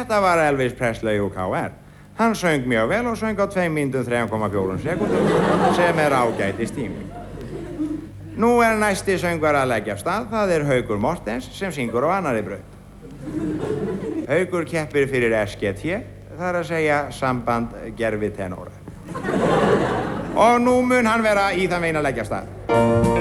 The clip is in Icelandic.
Þetta var Elvis Presley úr KR. Hann söng mjög vel og söng á 2 mínútum 3,4 sekúndum sem ágætis tími. Nú næsti söngvar að leggja af stað, það Haukur Mortens sem syngur á annarri braut. Haukur keppir fyrir SGT, það að segja samband gervitenóra. Og nú mun hann vera í þann veginn að leggja af stað.